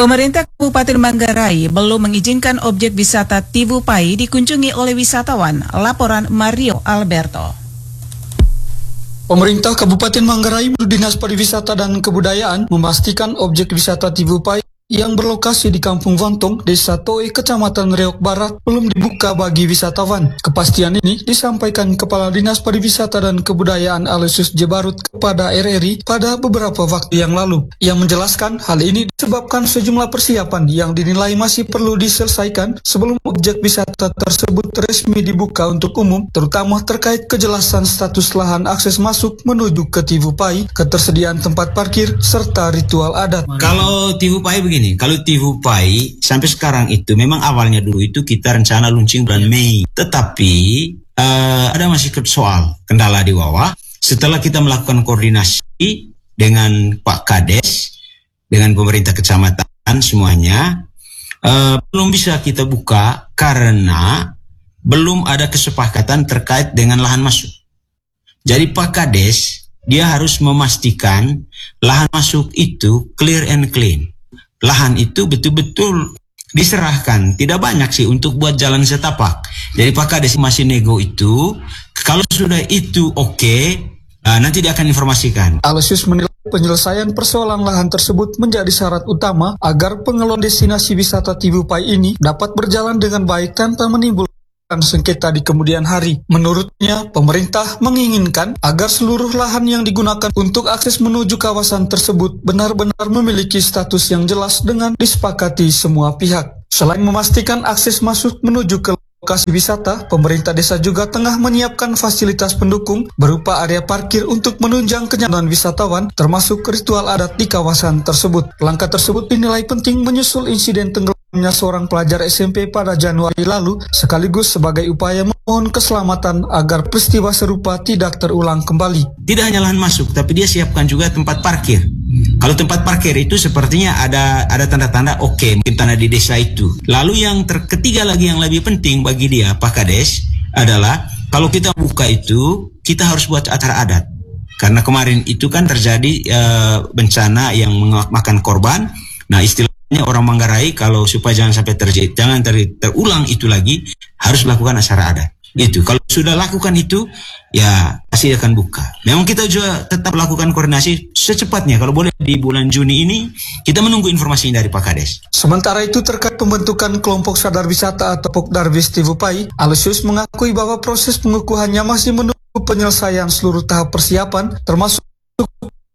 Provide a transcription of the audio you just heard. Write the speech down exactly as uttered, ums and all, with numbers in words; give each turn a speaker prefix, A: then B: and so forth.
A: Pemerintah Kabupaten Manggarai belum mengizinkan objek wisata Tivupai dikunjungi oleh wisatawan. Laporan Mario Alberto.
B: Pemerintah Kabupaten Manggarai melalui Dinas Pariwisata dan Kebudayaan memastikan objek wisata Tivupai yang berlokasi di Kampung Vontong, Desa Toe, Kecamatan Riok Barat belum dibuka bagi wisatawan. Kepastian ini disampaikan Kepala Dinas Pariwisata dan Kebudayaan Aloysius Jebarut kepada R R I pada beberapa waktu yang lalu. Ia menjelaskan hal ini disebabkan sejumlah persiapan yang dinilai masih perlu diselesaikan sebelum objek wisata tersebut resmi dibuka untuk umum, terutama terkait kejelasan status lahan akses masuk menuju ke Tivupai, ketersediaan tempat parkir, serta ritual adat.
C: Kalau Tivupai begini, Begini, kalau Tivupai sampai sekarang itu memang awalnya dulu itu kita rencana launching bulan Mei, tetapi uh, ada masih soal kendala di bawah. Setelah kita melakukan koordinasi dengan Pak Kades, dengan pemerintah kecamatan semuanya, uh, belum bisa kita buka karena belum ada kesepakatan terkait dengan lahan masuk. Jadi Pak Kades dia harus memastikan lahan masuk itu clear and clean. Lahan itu betul-betul diserahkan, tidak banyak sih untuk buat jalan setapak. Jadi Pak Kades masih nego itu, kalau sudah itu oke, okay, uh, nanti dia akan informasikan.
B: Aloysius menilai penyelesaian persoalan lahan tersebut menjadi syarat utama agar pengelola destinasi wisata Tivupai ini dapat berjalan dengan baik tanpa menimbulkan sengketa di kemudian hari. Menurutnya, pemerintah menginginkan agar seluruh lahan yang digunakan untuk akses menuju kawasan tersebut benar-benar memiliki status yang jelas dengan disepakati semua pihak. Selain memastikan akses masuk menuju ke lokasi wisata, pemerintah desa juga tengah menyiapkan fasilitas pendukung berupa area parkir untuk menunjang kenyamanan wisatawan, termasuk ritual adat di kawasan tersebut. Langkah tersebut dinilai penting menyusul insiden tenggelamnya seorang pelajar S M P pada Januari lalu, sekaligus sebagai upaya memohon keselamatan agar peristiwa serupa tidak terulang kembali.
C: Tidak hanya lahan masuk, tapi dia siapkan juga tempat parkir. Kalau tempat parkir itu sepertinya ada ada tanda-tanda oke, okay, mungkin tanah di desa itu. Lalu yang ter, ketiga lagi yang lebih penting bagi dia, Pak Kades, adalah kalau kita buka itu, kita harus buat acara adat. Karena kemarin itu kan terjadi uh, bencana yang memakan korban. Nah, istilahnya orang Manggarai kalau supaya jangan sampai terjadi, jangan ter, terulang itu lagi, harus melakukan acara adat. Itu kalau sudah lakukan itu, ya pasti akan buka. Memang kita juga tetap lakukan koordinasi secepatnya. Kalau boleh di bulan Juni ini kita menunggu informasi dari Pak Kades.
B: Sementara itu terkait pembentukan kelompok sadar wisata atau Pokdarwis Tivupai, Aloysius mengakui bahwa proses pengukuhannya masih menunggu penyelesaian seluruh tahap persiapan, termasuk